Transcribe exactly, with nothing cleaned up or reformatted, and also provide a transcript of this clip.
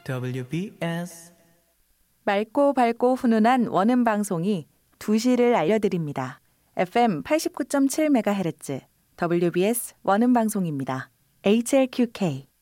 더블유비에스 맑고 밝고 훈훈한 원음 방송이 두 시를 알려드립니다. 에프엠 팔십구 점 칠 메가헤르츠 더블유비에스 원음 방송입니다. 에이치엘큐케이